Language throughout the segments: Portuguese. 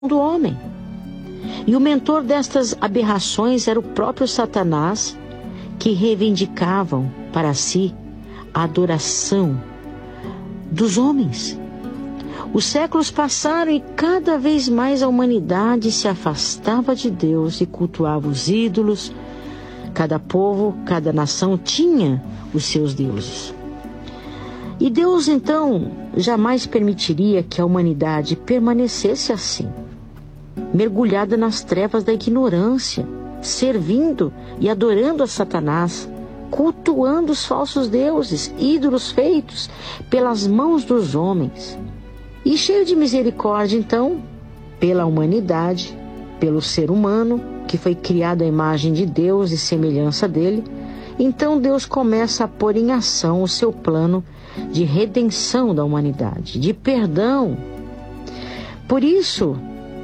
do homem. E o mentor destas aberrações era o próprio Satanás, que reivindicavam para si a adoração dos homens. Os séculos passaram e cada vez mais a humanidade se afastava de Deus e cultuava os ídolos. Cada povo, cada nação tinha os seus deuses. E Deus, então, jamais permitiria que a humanidade permanecesse assim, mergulhada nas trevas da ignorância, servindo e adorando a Satanás, cultuando os falsos deuses, ídolos feitos pelas mãos dos homens. E cheio de misericórdia, então, pela humanidade, pelo ser humano, que foi criado à imagem de Deus e semelhança dele, então Deus começa a pôr em ação o seu plano de redenção da humanidade, de perdão. Por isso,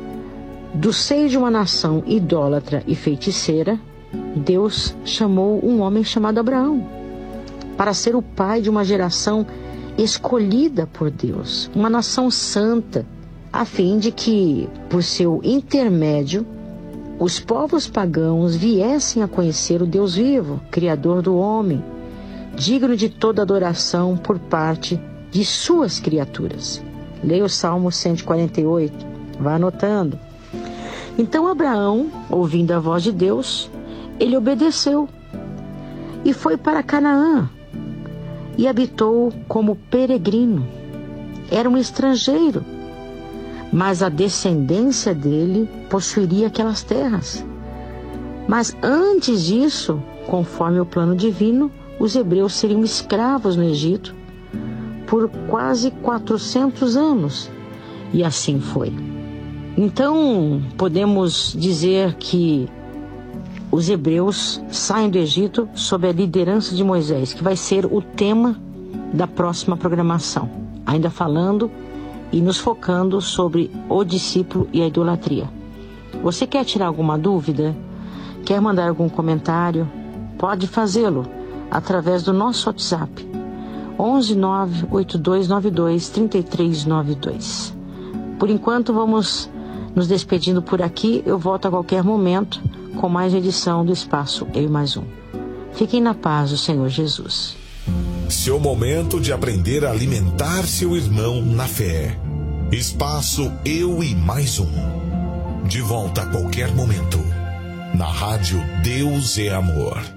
do seio de uma nação idólatra e feiticeira, Deus chamou um homem chamado Abraão para ser o pai de uma geração escolhida por Deus, uma nação santa, a fim de que, por seu intermédio, os povos pagãos viessem a conhecer o Deus vivo, Criador do homem, digno de toda adoração por parte de suas criaturas. Leia o Salmo 148, vá anotando. Então Abraão, ouvindo a voz de Deus, ele obedeceu e foi para Canaã e habitou como peregrino. Era um estrangeiro, mas a descendência dele possuiria aquelas terras. Mas antes disso, conforme o plano divino, os hebreus seriam escravos no Egito por quase 400 anos. E assim foi. Então, podemos dizer que os hebreus saem do Egito sob a liderança de Moisés, que vai ser o tema da próxima programação. Ainda falando e nos focando sobre o discípulo e a idolatria. Você quer tirar alguma dúvida? Quer mandar algum comentário? Pode fazê-lo através do nosso WhatsApp 11 98292 3392. Por enquanto vamos nos despedindo por aqui. Eu volto a qualquer momento com mais edição do Espaço Eu e Mais Um. Fiquem na paz do Senhor Jesus. Seu momento de aprender a alimentar seu irmão na fé. Espaço Eu e Mais Um. De volta a qualquer momento. Na rádio Deus é Amor.